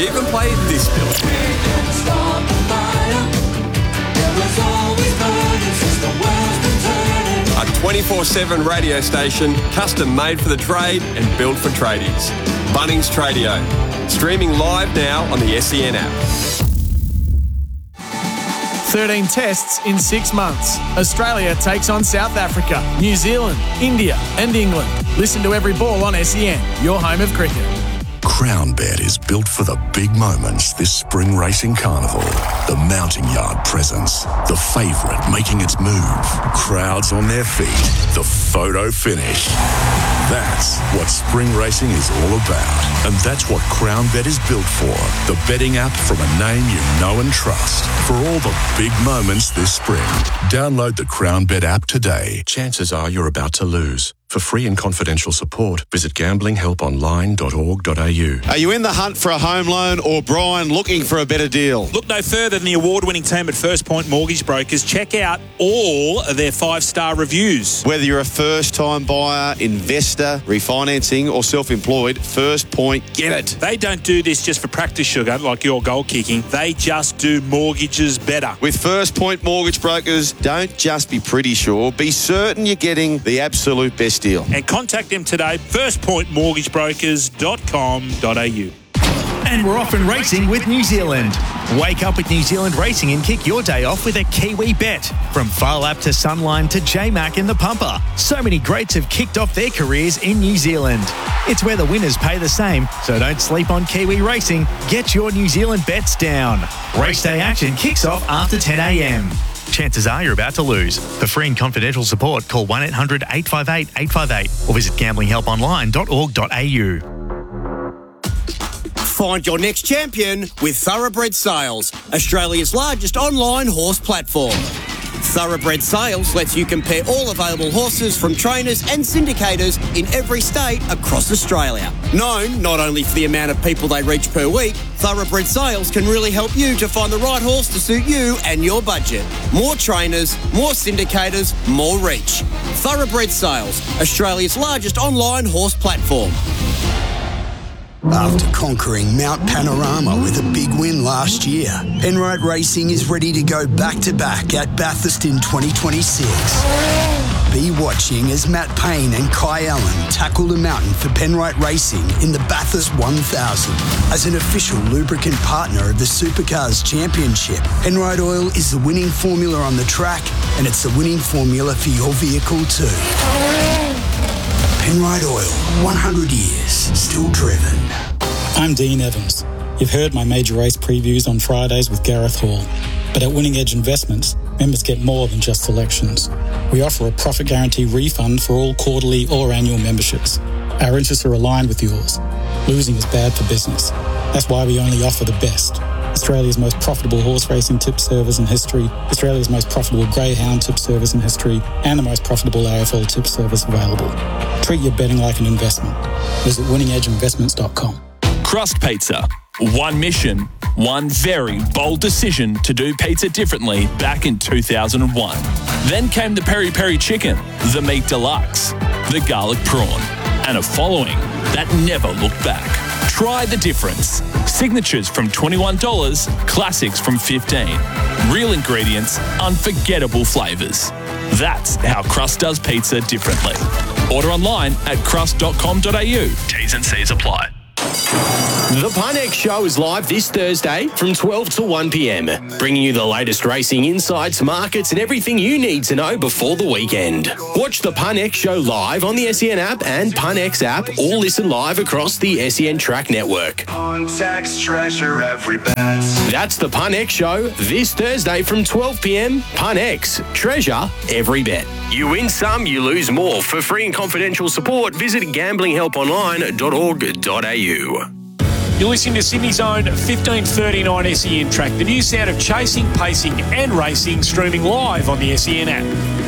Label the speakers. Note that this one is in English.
Speaker 1: Even play this bill. A 24/7 radio station, custom made for the trade and built for tradies. Bunnings Tradio. Streaming live now on the SEN app.
Speaker 2: 13 tests in 6 months. Australia takes on South Africa, New Zealand, India and England. Listen to Every Ball on SEN, your home of cricket.
Speaker 3: CrownBet is built for the big moments this spring racing carnival. The mounting yard presence, the favourite making its move, crowds on their feet, the photo finish. That's what spring racing is all about. And that's what CrownBet is built for. The betting app from a name you know and trust. For all the big moments this spring. Download the CrownBet app today. Chances are you're about to lose. For free and confidential support, visit gamblinghelponline.org.au.
Speaker 4: Are you in the hunt for a home loan or, Brian, looking for a better deal?
Speaker 5: Look no further than the award-winning team at First Point Mortgage Brokers. Check out all of their 5-star reviews.
Speaker 4: Whether you're a first-time buyer, investor, refinancing or self-employed, First Point get it.
Speaker 5: They don't do this just for practice, sugar, like your goal kicking. They just do mortgages better.
Speaker 4: With First Point Mortgage Brokers, don't just be pretty sure, be certain you're getting the absolute best deal.
Speaker 5: And contact them today, firstpointmortgagebrokers.com.au.
Speaker 6: And we're off and racing with New Zealand. Wake up with New Zealand Racing and kick your day off with a Kiwi bet. From Far Lap to Sunline to J-Mac and the Pumper. So many greats have kicked off their careers in New Zealand. It's where the winners pay the same, so don't sleep on Kiwi Racing. Get your New Zealand bets down. Race day action kicks off after 10 a.m. Chances are you're about to lose. For free and confidential support, call 1-800-858-858 or visit gamblinghelponline.org.au.
Speaker 7: Find your next champion with Thoroughbred Sales, Australia's largest online horse platform. Thoroughbred Sales lets you compare all available horses from trainers and syndicators in every state across Australia. Known not only for the amount of people they reach per week, Thoroughbred Sales can really help you to find the right horse to suit you and your budget. More trainers, more syndicators, more reach. Thoroughbred Sales, Australia's largest online horse platform.
Speaker 8: After conquering Mount Panorama with a big win last year, Penrite Racing is ready to go back-to-back at Bathurst in 2026. Be watching as Matt Payne and Kai Allen tackle the mountain for Penrite Racing in the Bathurst 1000. As an official lubricant partner of the Supercars Championship, Penrite Oil is the winning formula on the track, and it's the winning formula for your vehicle too. Penrite Oil, 100 years, still driven.
Speaker 9: I'm Dean Evans. You've heard my major race previews on Fridays with Gareth Hall. But at Winning Edge Investments, members get more than just selections. We offer a profit guarantee refund for all quarterly or annual memberships. Our interests are aligned with yours. Losing is bad for business. That's why we only offer the best. Australia's most profitable horse racing tip service in history, Australia's most profitable greyhound tip service in history, and the most profitable AFL tip service available. Treat your betting like an investment. Visit winningedgeinvestments.com.
Speaker 10: Crust Pizza. One mission, one very bold decision to do pizza differently back in 2001. Then came the Peri Peri Chicken, the Meat Deluxe, the Garlic Prawn, and a following that never looked back. Try the difference. Signatures from $21, classics from $15. Real ingredients, unforgettable flavours. That's how Crust does pizza differently. Order online at crust.com.au. T's and C's apply.
Speaker 11: The Punex Show is live this Thursday from 12 to 1 p.m, bringing you the latest racing insights, markets and everything you need to know before the weekend. Watch the Punex Show live on the SEN app and Punex app, or listen live across the SEN Track Network.
Speaker 12: Treasure every bet.
Speaker 11: That's the Punex Show this Thursday from 12 p.m. Punex, treasure every bet. You win some, you lose more. For free and confidential support, visit gamblinghelponline.org.au.
Speaker 13: You're listening to Sydney's own 1539 SEN Track, the new sound of chasing, pacing and racing, streaming live on the SEN app.